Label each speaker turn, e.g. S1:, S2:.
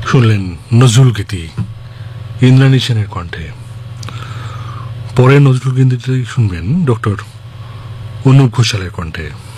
S1: শুনলেন নজরুল গীতি ইন্দ্রাণী সেনের কণ্ঠে। পরে নজরুল গীতিটি শুনবেন ডক্টর অনুপ ঘোষালের কণ্ঠে।